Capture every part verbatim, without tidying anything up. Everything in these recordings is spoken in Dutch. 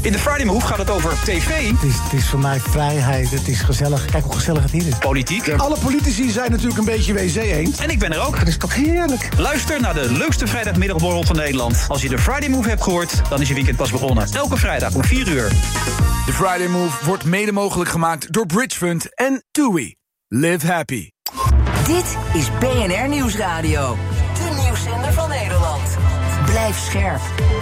In de Friday Move gaat het over tv. Het is, het is voor mij vrijheid, het is gezellig. Kijk hoe gezellig het hier is. Politiek. Alle politici zijn natuurlijk een beetje W C-eend. En ik ben er ook. Het is toch heerlijk. Luister naar de leukste vrijdagmiddagborrel van Nederland. Als je de Friday Move hebt gehoord, dan is je weekend pas begonnen. Elke vrijdag om vier uur. De Friday Move wordt mede mogelijk gemaakt door Bridge Fund en TUI. Live happy. Dit is B N R Nieuwsradio. De nieuwszender van Nederland. Blijf scherp.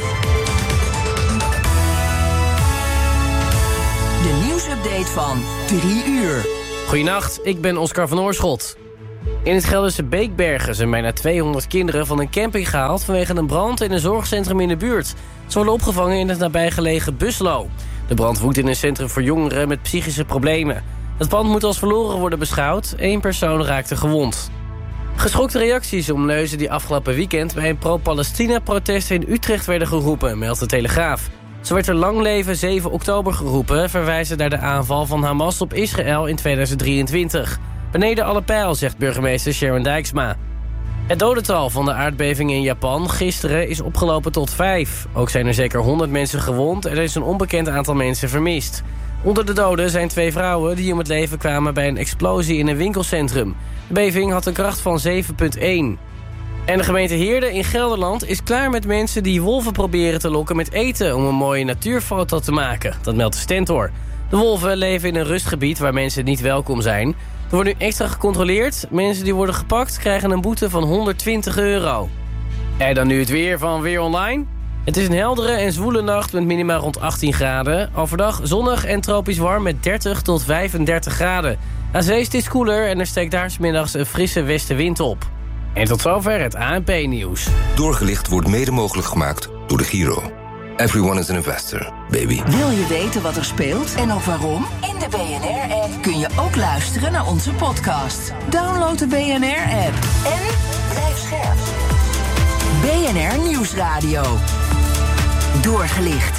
De nieuwsupdate van drie uur. Goedenacht, ik ben Oscar van Oorschot. In het Gelderse Beekbergen zijn bijna tweehonderd kinderen van een camping gehaald vanwege een brand in een zorgcentrum in de buurt. Ze worden opgevangen in het nabijgelegen Buslo. De brand woedt in een centrum voor jongeren met psychische problemen. Het pand moet als verloren worden beschouwd. Eén persoon raakte gewond. Geschokte reacties om leuzen die afgelopen weekend bij een pro-Palestina-protest in Utrecht werden geroepen, meldt de Telegraaf. Zo werd er lang leven zeven oktober geroepen, verwijzen naar de aanval van Hamas op Israël in tweeduizend drieëntwintig. Beneden alle pijl, zegt burgemeester Sharon Dijksma. Het dodental van de aardbeving in Japan gisteren is opgelopen tot vijf. Ook zijn er zeker honderd mensen gewond en er is een onbekend aantal mensen vermist. Onder de doden zijn twee vrouwen die om het leven kwamen bij een explosie in een winkelcentrum. De beving had een kracht van zeven komma één. En de gemeente Heerde in Gelderland is klaar met mensen die wolven proberen te lokken met eten om een mooie natuurfoto te maken. Dat meldt de Stentor. De wolven leven in een rustgebied waar mensen niet welkom zijn. Er wordt nu extra gecontroleerd. Mensen die worden gepakt krijgen een boete van honderdtwintig euro. En dan nu het weer van Weer Online. Het is een heldere en zwoele nacht met minima rond achttien graden. Overdag zonnig en tropisch warm met dertig tot vijfendertig graden. Aan zee is het koeler en er steekt daar 's middags een frisse westenwind op. En tot zover het A N P-nieuws. Doorgelicht wordt mede mogelijk gemaakt door de Giro. Everyone is an investor, baby. Wil je weten wat er speelt en ook waarom? In de B N R-app kun je ook luisteren naar onze podcast. Download de B N R-app en blijf scherp. B N R Nieuwsradio. Doorgelicht.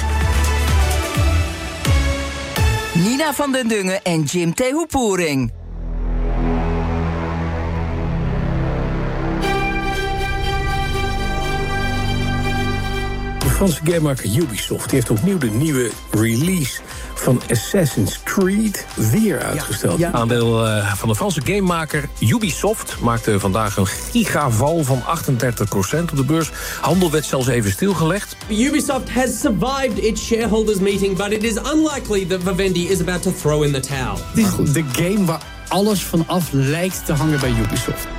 Nina van den Dungen en Jim Tehoepoering. De Franse gamemaker Ubisoft die heeft opnieuw de nieuwe release van Assassin's Creed weer uitgesteld. Ja, ja. Aandeel uh, van de Franse gamemaker Ubisoft maakte vandaag een gigaval van achtendertig procent op de beurs. Handel werd zelfs even stilgelegd. Ubisoft has survived its shareholders meeting, but it is unlikely that Vivendi is about to throw in the towel. Het is de game waar alles vanaf lijkt te hangen bij Ubisoft.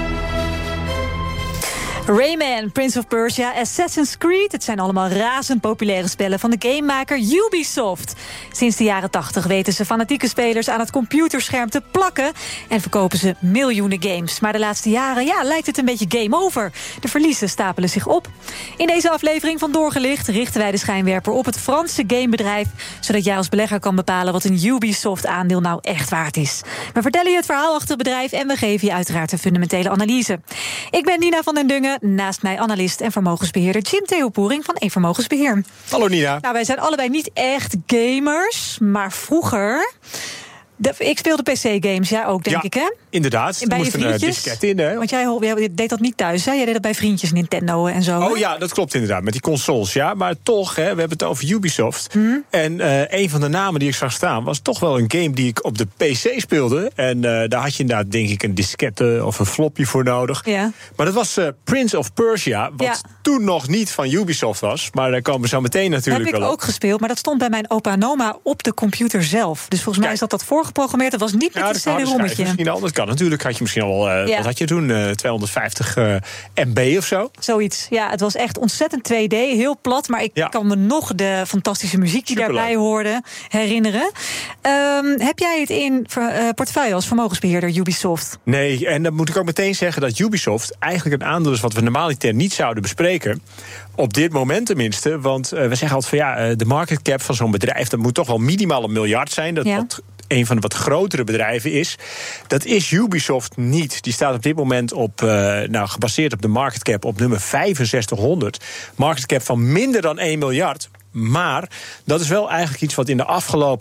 Rayman, Prince of Persia, Assassin's Creed. Het zijn allemaal razend populaire spellen van de gamemaker Ubisoft. Sinds de jaren tachtig weten ze fanatieke spelers aan het computerscherm te plakken en verkopen ze miljoenen games. Maar de laatste jaren ja, lijkt het een beetje game over. De verliezen stapelen zich op. In deze aflevering van Doorgelicht richten wij de schijnwerper op het Franse gamebedrijf, zodat jij als belegger kan bepalen wat een Ubisoft-aandeel nou echt waard is. We vertellen je het verhaal achter het bedrijf en we geven je uiteraard een fundamentele analyse. Ik ben Nina van den Dungen. Naast mij analist en vermogensbeheerder Jim Tehoepoering van E-vermogensbeheer. Hallo Nina. Nou, wij zijn allebei niet echt gamers, maar vroeger... De, ik speelde P C-games, jij ook, denk ja, ik, hè? Inderdaad. Bij er je moest een uh, disket in, hè? Want jij, jij deed dat niet thuis, hè? Jij deed dat bij vriendjes, Nintendo en zo. Oh hè? ja, dat klopt inderdaad, met die consoles, ja. Maar toch, hè, we hebben het over Ubisoft. Hmm. En uh, een van de namen die ik zag staan was toch wel een game die ik op de P C speelde. En uh, daar had je inderdaad, denk ik, een diskette of een flopje voor nodig. Ja. Maar dat was uh, Prince of Persia, wat ja. toen nog niet van Ubisoft was. Maar daar komen we zo meteen natuurlijk wel op. Heb ik ook gespeeld, maar dat stond bij mijn opa en oma op de computer zelf. Dus volgens mij Kijk. is dat dat voorgeprogrammeerd. Dat was niet ja, met een C D-rommetje. Misschien al, dat kan natuurlijk. Had je misschien al, uh, ja. wat had je toen? Uh, tweehonderdvijftig uh, M B of zo? Zoiets, ja. Het was echt ontzettend twee D, heel plat. Maar ik ja. kan me nog de fantastische muziek die Superleuk. daarbij hoorde herinneren. Um, heb jij het in uh, portefeuille als vermogensbeheerder Ubisoft? Nee, en dan moet ik ook meteen zeggen dat Ubisoft eigenlijk een aandeel is wat we normaliter niet zouden bespreken. Op dit moment tenminste, want uh, we zeggen altijd van ja, uh, de market cap van zo'n bedrijf, dat moet toch wel minimaal een miljard zijn. Dat ja. wat een van de wat grotere bedrijven is. Dat is Ubisoft niet. Die staat op dit moment op, uh, nou, gebaseerd op de market cap op nummer vijfenzestighonderd. Market cap van minder dan één miljard. Maar dat is wel eigenlijk iets wat in de afgelopen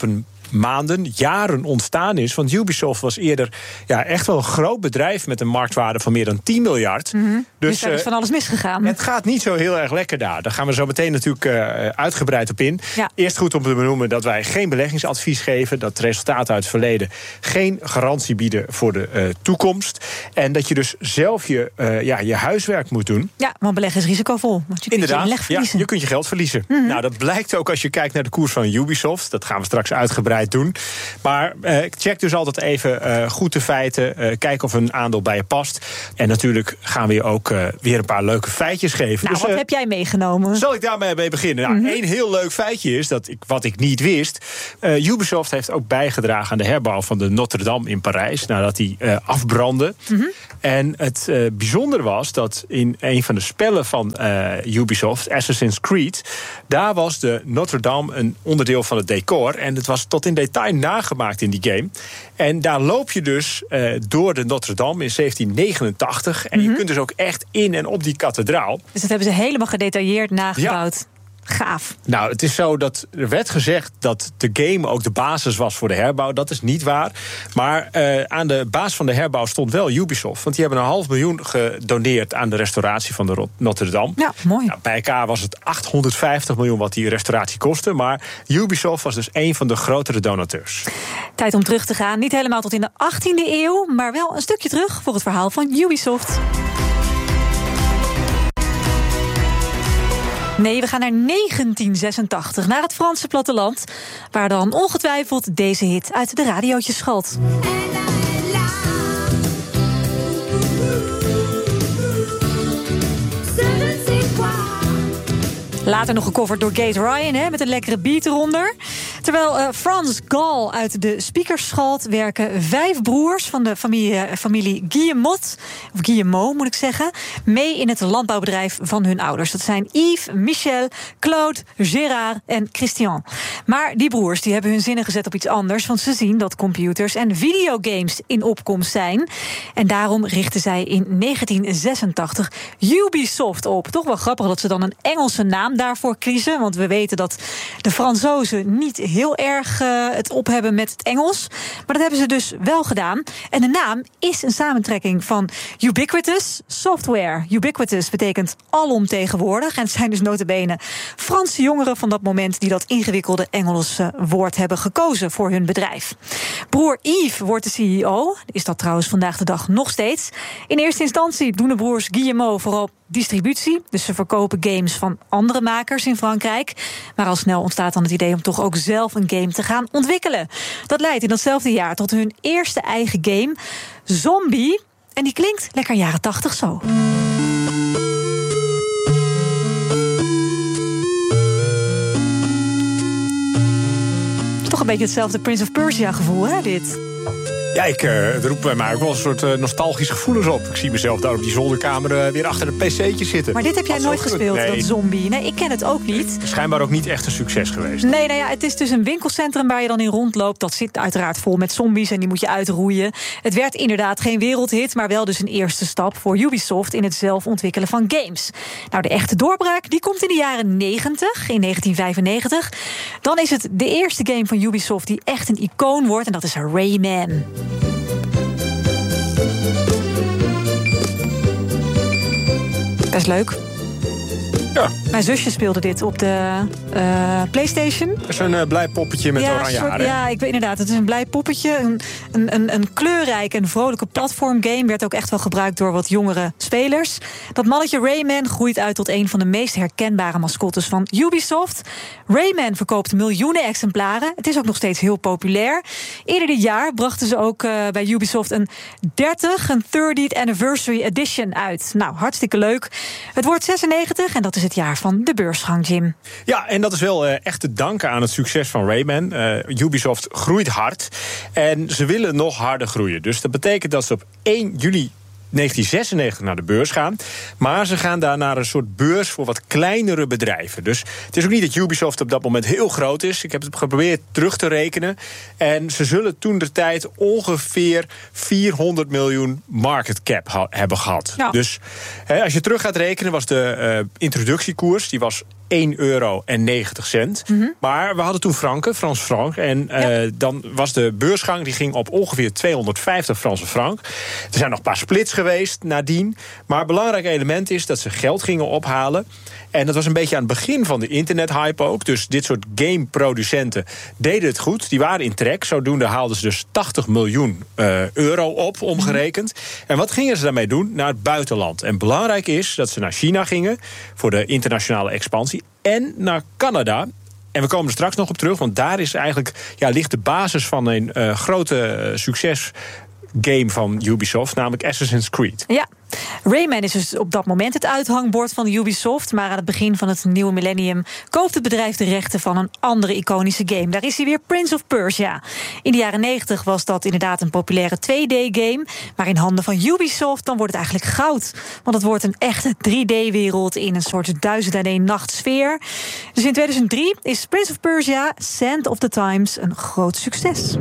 maanden, jaren ontstaan is. Want Ubisoft was eerder ja, echt wel een groot bedrijf met een marktwaarde van meer dan tien miljard. Mm-hmm. Dus, dus daar is van alles misgegaan. Het gaat niet zo heel erg lekker daar. Daar gaan we zo meteen natuurlijk uh, uitgebreid op in. Ja. Eerst goed om te benoemen dat wij geen beleggingsadvies geven. Dat resultaten uit het verleden geen garantie bieden voor de uh, toekomst. En dat je dus zelf je, uh, ja, je huiswerk moet doen. Ja, want beleggen is risicovol. Want je Inderdaad, kunt je verliezen. Ja, je kunt je geld verliezen. Mm-hmm. Nou, dat blijkt ook als je kijkt naar de koers van Ubisoft. Dat gaan we straks uitgebreid doen. Maar uh, check dus altijd even uh, goed de feiten. Uh, kijk of een aandeel bij je past. En natuurlijk gaan we je ook uh, weer een paar leuke feitjes geven. Nou, dus, wat uh, heb jij meegenomen? Zal ik daarmee mee beginnen? Nou, Mm-hmm. één heel leuk feitje is, dat ik, wat ik niet wist. Uh, Ubisoft heeft ook bijgedragen aan de herbouw van de Notre Dame in Parijs. Nadat die uh, afbrandde. Mm-hmm. En het uh, bijzondere was dat in een van de spellen van uh, Ubisoft, Assassin's Creed, daar was de Notre Dame een onderdeel van het decor. En het was tot in detail nagemaakt in die game. En daar loop je dus uh, door de Notre Dame in zeventien negenentachtig. En mm-hmm. je kunt dus ook echt in en op die kathedraal. Dus dat hebben ze helemaal gedetailleerd nagebouwd. Ja. Gaaf. Nou, het is zo dat er werd gezegd dat de game ook de basis was voor de herbouw. Dat is niet waar. Maar uh, aan de basis van de herbouw stond wel Ubisoft. Want die hebben een half miljoen gedoneerd aan de restauratie van de Notre Dame. Ja, mooi. Nou, bij elkaar was het achthonderdvijftig miljoen wat die restauratie kostte. Maar Ubisoft was dus een van de grotere donateurs. Tijd om terug te gaan. Niet helemaal tot in de achttiende eeuw, maar wel een stukje terug voor het verhaal van Ubisoft. Nee, we gaan naar negentien zesentachtig, naar het Franse platteland, waar dan ongetwijfeld deze hit uit de radiootjes schalt. Later nog gecoverd door Gate Ryan, hè, met een lekkere beat eronder. Terwijl uh, Frans Gall uit de speakers schalt, werken vijf broers van de familie, familie Guillemot, of Guillemot moet ik zeggen, mee in het landbouwbedrijf van hun ouders. Dat zijn Yves, Michel, Claude, Gérard en Christian. Maar die broers die hebben hun zinnen gezet op iets anders, want ze zien dat computers en videogames in opkomst zijn. En daarom richten zij in negentien zesentachtig Ubisoft op. Toch wel grappig dat ze dan een Engelse naam daarvoor kiezen, want we weten dat de Fransozen niet heel erg uh, het op hebben met het Engels. Maar dat hebben ze dus wel gedaan. En de naam is een samentrekking van ubiquitous software. Ubiquitous betekent alomtegenwoordig. En het zijn dus nota bene Franse jongeren van dat moment die dat ingewikkelde Engelse woord hebben gekozen voor hun bedrijf. Broer Yves wordt de C E O. Is dat trouwens vandaag de dag nog steeds. In eerste instantie doen de broers Guillemot vooral distributie. Dus ze verkopen games van andere makers in Frankrijk. Maar al snel ontstaat dan het idee om toch ook zelf een game te gaan ontwikkelen. Dat leidt in datzelfde jaar tot hun eerste eigen game, Zombie. En die klinkt lekker jaren tachtig zo. Toch een beetje hetzelfde Prince of Persia gevoel, hè, dit? Ja, ik, uh, het roept bij mij ook wel een soort uh, nostalgische gevoelens op. Ik zie mezelf daar op die zolderkamer uh, weer achter een pc'tje zitten. Maar dit heb jij dat nooit gespeeld, nee. dat Zombie? Nee, ik ken het ook niet. Schijnbaar ook niet echt een succes geweest. Nee, nou ja, het is dus een winkelcentrum waar je dan in rondloopt. Dat zit uiteraard vol met zombies en die moet je uitroeien. Het werd inderdaad geen wereldhit, maar wel dus een eerste stap voor Ubisoft in het zelf ontwikkelen van games. Nou, de echte doorbraak die komt in de jaren negentig, in negentien vijfennegentig. Dan is het de eerste game van Ubisoft die echt een icoon wordt en dat is Rayman. Best leuk. Ja. Mijn zusje speelde dit op de uh, PlayStation. Dat is een uh, blij poppetje met ja, oranje soort, haren. Ja, ik weet inderdaad. Het is een blij poppetje. Een, een, een, een kleurrijke en vrolijke platformgame. Werd ook echt wel gebruikt door wat jongere spelers. Dat mannetje Rayman groeit uit tot een van de meest herkenbare mascottes van Ubisoft. Rayman verkoopt miljoenen exemplaren. Het is ook nog steeds heel populair. Eerder dit jaar brachten ze ook uh, bij Ubisoft een dertig, een dertieth Anniversary Edition uit. Nou, hartstikke leuk. Het wordt zesennegentig en dat is het jaar van de beursgang, Jim. Ja, en dat is wel uh, echt te danken aan het succes van Rayman. Uh, Ubisoft groeit hard en ze willen nog harder groeien. Dus dat betekent dat ze op één juli negentien zesennegentig naar de beurs gaan. Maar ze gaan daar naar een soort beurs voor wat kleinere bedrijven. Dus het is ook niet dat Ubisoft op dat moment heel groot is. Ik heb het geprobeerd terug te rekenen. En ze zullen toen de tijd ongeveer vierhonderd miljoen market cap ha- hebben gehad. Ja. Dus hè, als je terug gaat rekenen was de uh, introductiekoers, die was één euro en negentig cent. Mm-hmm. Maar we hadden toen franken, Frans frank. En uh, ja. dan was de beursgang, die ging op ongeveer tweehonderdvijftig Franse frank. Er zijn nog een paar splits geweest nadien. Maar een belangrijk element is dat ze geld gingen ophalen. En dat was een beetje aan het begin van de internethype ook. Dus dit soort gameproducenten deden het goed. Die waren in trek. Zodoende haalden ze dus tachtig miljoen uh, euro op, omgerekend. En wat gingen ze daarmee doen? Naar het buitenland. En belangrijk is dat ze naar China gingen voor de internationale expansie. En naar Canada. En we komen er straks nog op terug, want daar is eigenlijk, ja, ligt de basis van een uh, grote uh, succes game van Ubisoft, namelijk Assassin's Creed. Ja, Rayman is dus op dat moment het uithangbord van Ubisoft, maar aan het begin van het nieuwe millennium koopt het bedrijf de rechten van een andere iconische game. Daar is hij weer, Prince of Persia. In de jaren negentig was dat inderdaad een populaire twee D-game, maar in handen van Ubisoft dan wordt het eigenlijk goud. Want het wordt een echte drie D-wereld in een soort duizend en één nacht sfeer. Dus in tweeduizend drie is Prince of Persia, Sand of the Times, een groot succes.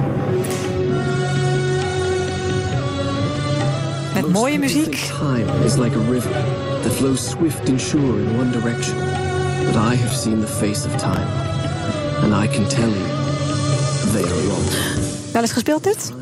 Met mooie muziek. Time is like a river that flows swift and sure in one direction. But I have seen the face of time. And I can tell you, they are wrong. Wel eens gespeeld dit?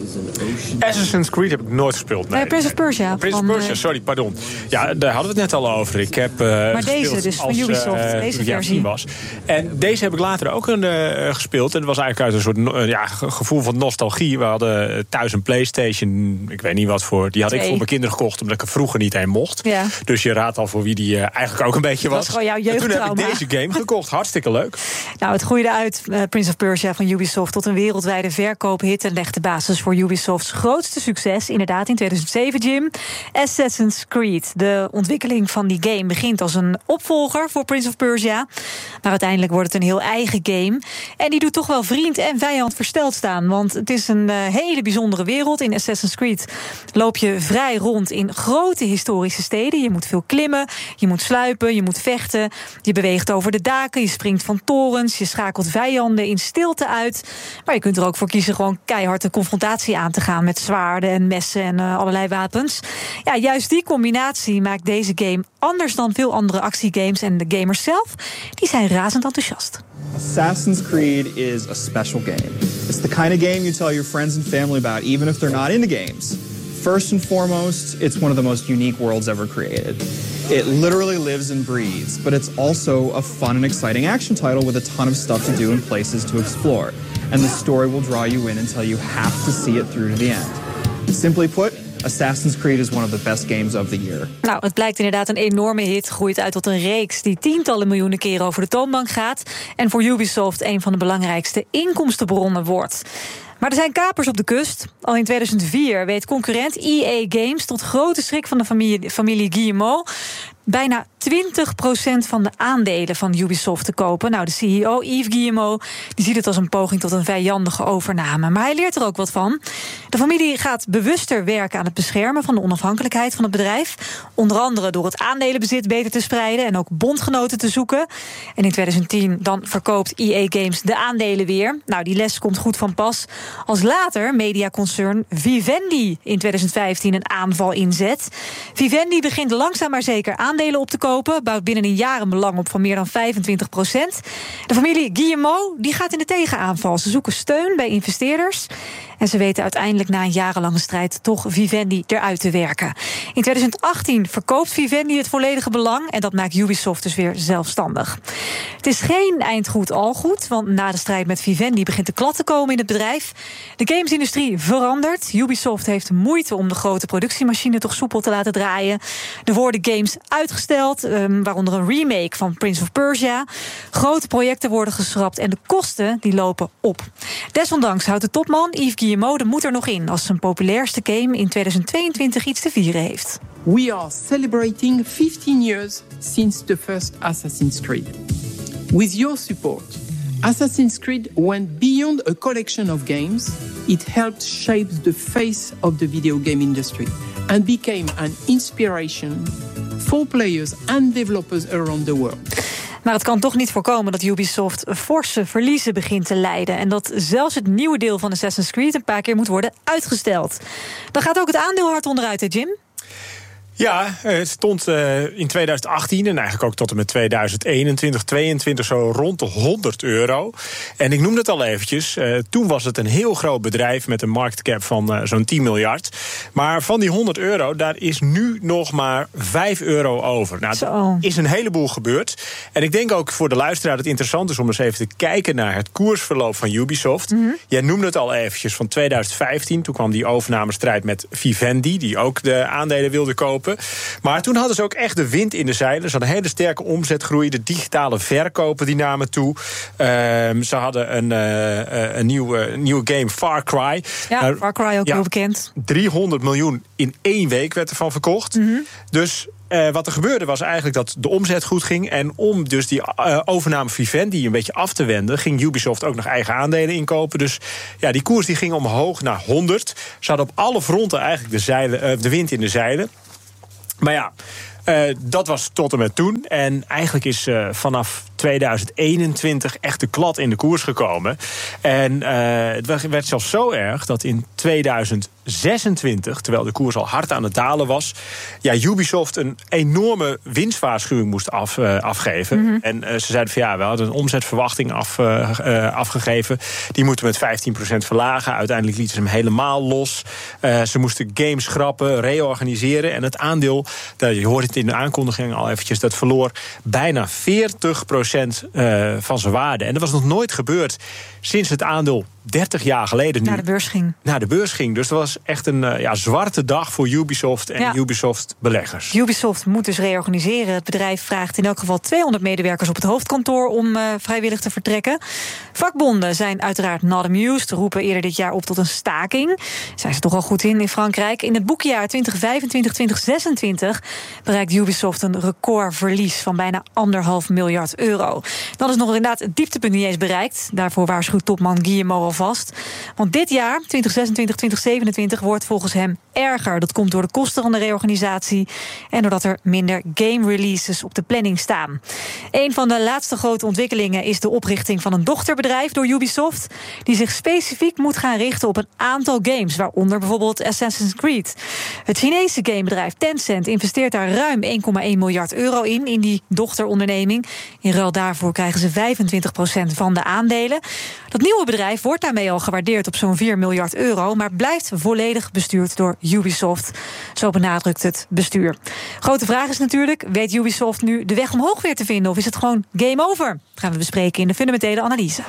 Assassin's Creed heb ik nooit gespeeld. Nee, nee Prince of Persia. Prince of Persia, sorry, pardon. Ja, daar hadden we het net al over. Ik heb uh, maar deze dus, van Ubisoft, uh, deze versie. Was. En deze heb ik later ook een, uh, gespeeld. En het was eigenlijk uit een soort uh, ja, gevoel van nostalgie. We hadden thuis een PlayStation, ik weet niet wat voor. Die had Twee. ik voor mijn kinderen gekocht, omdat ik er vroeger niet heen mocht. Ja. Dus je raadt al voor wie die uh, eigenlijk ook een beetje was. Dat was gewoon jouw jeugdtrauma. En toen heb ik deze game gekocht. Hartstikke leuk. Nou, het groeide uit, uh, Prince of Persia van Ubisoft, tot een wereldwijde verkoophit en legde de basis voor Ubisofts grootste succes, inderdaad in tweeduizend zeven, Jim. Assassin's Creed. De ontwikkeling van die game begint als een opvolger voor Prince of Persia. Maar uiteindelijk wordt het een heel eigen game. En die doet toch wel vriend en vijand versteld staan. Want het is een uh, hele bijzondere wereld. In Assassin's Creed loop je vrij rond in grote historische steden. Je moet veel klimmen, je moet sluipen, je moet vechten. Je beweegt over de daken, je springt van torens, je schakelt vijanden in stilte uit. Maar je kunt er ook voor kiezen gewoon keihard een confrontatie aan te gaan met zwaarden en messen en uh, allerlei wapens. Ja, juist die combinatie maakt deze game anders dan veel andere actiegames. En de gamers zelf, die zijn razend enthousiast. Assassin's Creed is a special game. It's the kind of game you tell your friends and family about, even if they're not into games. First and foremost, it's one of the most unique worlds ever created. It literally lives and breathes, but it's also a fun and exciting action title with a ton of stuff to do and places to explore. And the story will draw you in until you have to see it through to the end. Simply put, Assassin's Creed is one of the best games of the year. Nou, het blijkt inderdaad een enorme hit. Groeit uit tot een reeks die tientallen miljoenen keren over de toonbank gaat. En voor Ubisoft een van de belangrijkste inkomstenbronnen wordt. Maar er zijn kapers op de kust. Al in tweeduizend vier weet concurrent E A Games, tot grote schrik van de familie, familie Guillemot, bijna twintig procent van de aandelen van Ubisoft te kopen. Nou, de C E O, Yves Guillemot, die ziet het als een poging tot een vijandige overname. Maar hij leert er ook wat van. De familie gaat bewuster werken aan het beschermen van de onafhankelijkheid van het bedrijf. Onder andere door het aandelenbezit beter te spreiden en ook bondgenoten te zoeken. En in tweeduizend tien dan verkoopt E A Games de aandelen weer. Nou, die les komt goed van pas als later mediaconcern Vivendi in tweeduizend vijftien een aanval inzet. Vivendi begint langzaam maar zeker aandelen op te kopen, bouwt binnen een jaar een belang op van meer dan vijfentwintig procent. De familie Guillemot die gaat in de tegenaanval. Ze zoeken steun bij investeerders. En ze weten uiteindelijk na een jarenlange strijd toch Vivendi eruit te werken. In tweeduizend achttien verkoopt Vivendi het volledige belang en dat maakt Ubisoft dus weer zelfstandig. Het is geen eindgoed al goed, want na de strijd met Vivendi begint de klad te komen in het bedrijf. De gamesindustrie verandert. Ubisoft heeft moeite om de grote productiemachine toch soepel te laten draaien. Er worden games uitgesteld, um, waaronder een remake van Prince of Persia. Grote projecten worden geschrapt en de kosten die lopen op. Desondanks houdt de topman Yves Guillemot de moed er nog in als zijn populairste game in tweeduizend tweeëntwintig iets te vieren heeft. We are celebrating fifteen years since the first Assassin's Creed. With your support, Assassin's Creed went beyond a collection of games. It helped shape the face of the video game industry and became an inspiration for players and developers around the world. Maar het kan toch niet voorkomen dat Ubisoft forse verliezen begint te lijden. En dat zelfs het nieuwe deel van Assassin's Creed een paar keer moet worden uitgesteld. Dan gaat ook het aandeel hard onderuit, hè Jim? Ja, het stond uh, in twintig achttien en eigenlijk ook tot en met tweeduizend eenentwintig, tweeëntwintig zo rond de honderd euro. En ik noemde het al eventjes, uh, toen was het een heel groot bedrijf met een market cap van uh, zo'n tien miljard. Maar van die honderd euro, daar is nu nog maar vijf euro over. Nou, er is een heleboel gebeurd. En ik denk ook voor de luisteraar dat het interessant is om eens even te kijken naar het koersverloop van Ubisoft. Mm-hmm. Jij noemde het al eventjes van tweeduizend vijftien, toen kwam die overnamestrijd met Vivendi, die ook de aandelen wilde kopen. Maar toen hadden ze ook echt de wind in de zeilen. Ze hadden een hele sterke omzetgroei. De digitale verkopen die namen toe. Uh, ze hadden een, uh, een nieuwe, nieuwe game, Far Cry. Ja, uh, Far Cry ook ja, heel bekend. driehonderd miljoen in één week werd ervan verkocht. Mm-hmm. Dus Uh, wat er gebeurde was eigenlijk dat de omzet goed ging. En om dus die uh, overname Vivendi een beetje af te wenden, ging Ubisoft ook nog eigen aandelen inkopen. Dus ja, die koers die ging omhoog naar honderd. Ze hadden op alle fronten eigenlijk de, zeilen, uh, de wind in de zeilen. Maar ja, uh, dat was tot en met toen. En eigenlijk is uh, vanaf tweeduizend eenentwintig echt de klad in de koers gekomen. En uh, het werd zelfs zo erg dat in tweeduizend zesentwintig, terwijl de koers al hard aan het dalen was, ja, Ubisoft een enorme winstwaarschuwing moest af, uh, afgeven. Mm-hmm. En uh, ze zeiden van ja, we hadden een omzetverwachting af, uh, uh, afgegeven. Die moeten we met vijftien procent verlagen. Uiteindelijk lieten ze hem helemaal los. Uh, ze moesten games schrappen, reorganiseren. En het aandeel, je hoort het in de aankondiging al eventjes, dat verloor bijna veertig procent uh, van zijn waarde. En dat was nog nooit gebeurd sinds het aandeel dertig jaar geleden nu naar de beurs ging. Naar de beurs ging. Dus dat was echt een uh, ja, zwarte dag voor Ubisoft en ja. Ubisoft-beleggers. Ubisoft moet dus reorganiseren. Het bedrijf vraagt in elk geval tweehonderd medewerkers op het hoofdkantoor om uh, vrijwillig te vertrekken. Vakbonden zijn uiteraard not amused, roepen eerder dit jaar op tot een staking. Zijn ze toch al goed in in Frankrijk. In het boekjaar twintig vijfentwintig twintig zesentwintig bereikt Ubisoft een recordverlies van bijna anderhalf miljard euro. Dan is nog inderdaad het dieptepunt niet eens bereikt. Daarvoor waarschuwt topman Guillemot vast. Want dit jaar, twintig zesentwintig twintig zevenentwintig, wordt volgens hem erger. Dat komt door de kosten van de reorganisatie en doordat er minder game releases op de planning staan. Een van de laatste grote ontwikkelingen is de oprichting van een dochterbedrijf door Ubisoft, die zich specifiek moet gaan richten op een aantal games, waaronder bijvoorbeeld Assassin's Creed. Het Chinese gamebedrijf Tencent investeert daar ruim één komma één miljard euro in, in die dochteronderneming. In ruil daarvoor krijgen ze vijfentwintig procent van de aandelen. Dat nieuwe bedrijf wordt daarmee al gewaardeerd op zo'n vier miljard euro, maar blijft volledig bestuurd door Ubisoft. Zo benadrukt het bestuur. Grote vraag is natuurlijk, weet Ubisoft nu de weg omhoog weer te vinden, of is het gewoon game over? Dat gaan we bespreken in de fundamentele analyse.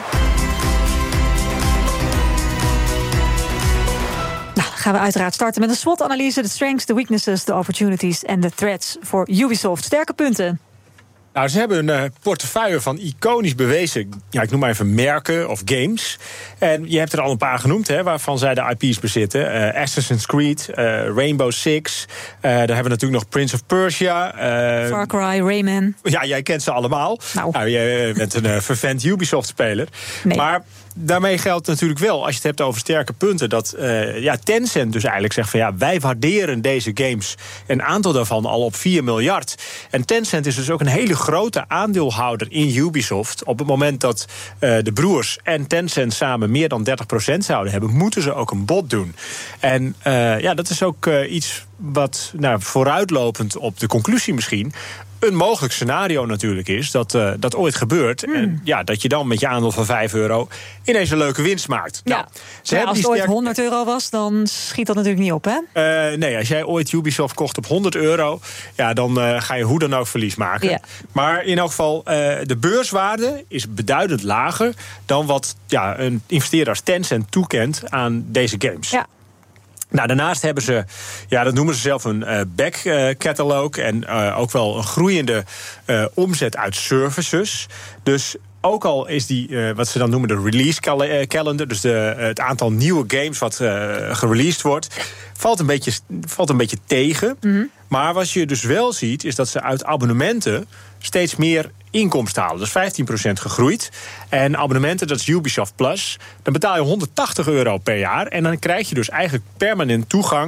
Nou, dan gaan we uiteraard starten met een SWOT-analyse. De strengths, de weaknesses, de opportunities en de threats voor Ubisoft. Sterke punten. Nou, ze hebben een uh, portefeuille van iconisch bewezen, ja, ik noem maar even merken of games. En je hebt er al een paar genoemd, hè, waarvan zij de I P's bezitten. Uh, Assassin's Creed, uh, Rainbow Six. Uh, daar hebben we natuurlijk nog Prince of Persia. Uh, Far Cry, Rayman. Ja, jij kent ze allemaal. Nou, nou jij bent een uh, fervent Ubisoft-speler. Nee. Maar daarmee geldt natuurlijk wel, als je het hebt over sterke punten, dat uh, ja, Tencent dus eigenlijk zegt van ja, wij waarderen deze games, een aantal daarvan al op vier miljard. En Tencent is dus ook een hele grote aandeelhouder in Ubisoft. Op het moment dat uh, de broers en Tencent samen meer dan dertig procent zouden hebben, moeten ze ook een bod doen. En uh, ja, dat is ook uh, iets wat nou, vooruitlopend op de conclusie misschien een mogelijk scenario natuurlijk is dat uh, dat ooit gebeurt. Mm. En ja, dat je dan met je aandeel van vijf euro ineens een leuke winst maakt. Ja, nou, ze ja als het ooit sterk... honderd euro was, dan schiet dat natuurlijk niet op, hè? Uh, nee, als jij ooit Ubisoft kocht op honderd euro, ja, dan uh, ga je hoe dan ook verlies maken. Ja. Maar in elk geval, uh, de beurswaarde is beduidend lager dan wat ja, een investeerder als Tencent toekent aan deze games. Ja. Nou, daarnaast hebben ze, ja, dat noemen ze zelf een uh, back uh, catalog en uh, ook wel een groeiende uh, omzet uit services. Dus ook al is die, uh, wat ze dan noemen de release cal- uh, calendar, dus de, uh, het aantal nieuwe games wat uh, gereleased wordt, valt een beetje, valt een beetje tegen. Mm-hmm. Maar wat je dus wel ziet, is dat ze uit abonnementen steeds meer inkomsten halen. Dat is vijftien procent gegroeid. En abonnementen, dat is Ubisoft Plus. Dan betaal je honderdtachtig euro per jaar. En dan krijg je dus eigenlijk permanent toegang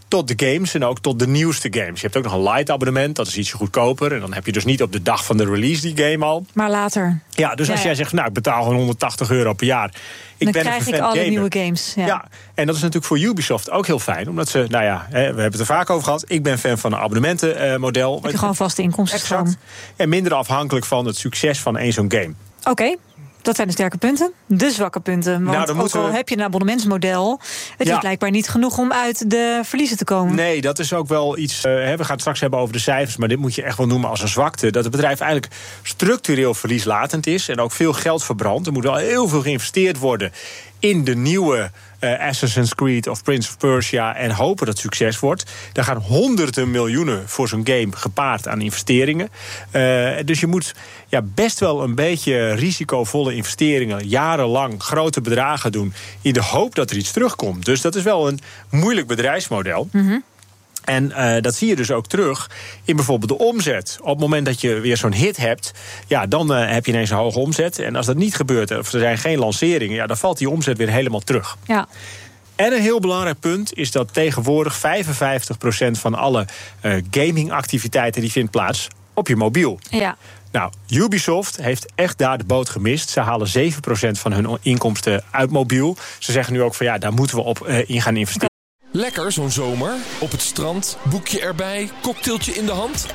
tot de games en ook tot de nieuwste games. Je hebt ook nog een light abonnement, dat is ietsje goedkoper. En dan heb je dus niet op de dag van de release die game al. Maar later. Ja, dus als ja, jij ja. zegt, nou, ik betaal gewoon honderdtachtig euro per jaar. Ik dan ben krijg een ik alle gamer. nieuwe games. Ja. ja, en dat is natuurlijk voor Ubisoft ook heel fijn. Omdat ze, nou ja, we hebben het er vaak over gehad. Ik ben fan van een abonnementenmodel. Heb je gewoon vaste inkomstenstroom. Exact. En minder afhankelijk van het succes van één zo'n game. Oké. Okay. Dat zijn de sterke punten. De zwakke punten. Want nou, dan ook al we... heb je een abonnementsmodel, het ja. is blijkbaar niet genoeg om uit de verliezen te komen. Nee, dat is ook wel iets. Uh, we gaan het straks hebben over de cijfers, maar dit moet je echt wel noemen als een zwakte. Dat het bedrijf eigenlijk structureel verlieslatend is en ook veel geld verbrandt. Er moet wel heel veel geïnvesteerd worden in de nieuwe uh, Assassin's Creed of Prince of Persia en hopen dat het succes wordt. Daar gaan honderden miljoenen voor zo'n game gepaard aan investeringen. Uh, dus je moet ja, best wel een beetje risicovolle investeringen, jarenlang grote bedragen doen in de hoop dat er iets terugkomt. Dus dat is wel een moeilijk bedrijfsmodel. Mm-hmm. En uh, dat zie je dus ook terug in bijvoorbeeld de omzet. Op het moment dat je weer zo'n hit hebt, ja, dan uh, heb je ineens een hoge omzet. En als dat niet gebeurt, of er zijn geen lanceringen, ja, dan valt die omzet weer helemaal terug. Ja. En een heel belangrijk punt is dat tegenwoordig vijfenvijftig procent van alle uh, gamingactiviteiten die vindt plaats op je mobiel. Ja. Nou, Ubisoft heeft echt daar de boot gemist. Ze halen zeven procent van hun inkomsten uit mobiel. Ze zeggen nu ook van ja, daar moeten we op uh, in gaan investeren. Lekker zo'n zomer. Op het strand, boekje erbij, cocktailtje in de hand.